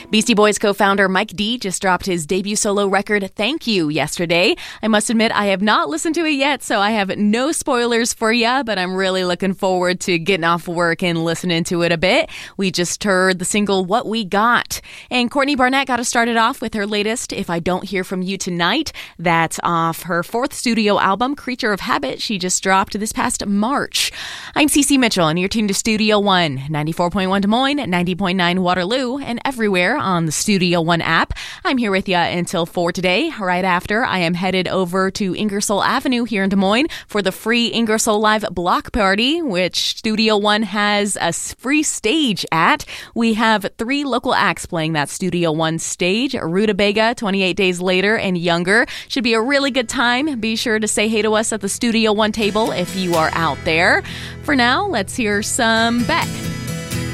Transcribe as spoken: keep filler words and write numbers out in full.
Beastie Boys co-founder Mike D just dropped his debut solo record, Thank You, yesterday. I must admit, I have not listened to it yet, so I have no spoilers for ya, but I'm really looking forward to getting off work and listening to it a bit. We just heard the single What We Got. And Courtney Barnett got us started off with her latest, If I Don't Hear From You Tonight. That's off her fourth studio album, Creature of Habit. She just dropped this past March. I'm Cece Mitchell, and you're tuned to Studio One, ninety-four point one Des Moines, ninety point nine Waterloo, and everywhere on the Studio One app. I'm here with you until four today. Right after, I am headed over to Ingersoll Avenue here in Des Moines for the free Ingersoll Live block party, which Studio One has a free stage at. We have three local acts playing that Studio One stage. Rutabaga, twenty-eight Days Later, and Younger. Should be a really good time. Be sure to say hey to us at the Studio One table if you are out there. For now, let's hear some Beck.